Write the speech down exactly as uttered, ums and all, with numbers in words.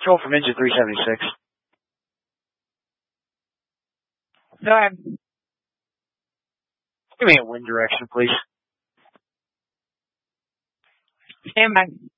Control from engine three seventy-six. Go ahead. Give me a wind direction, please. Stand by.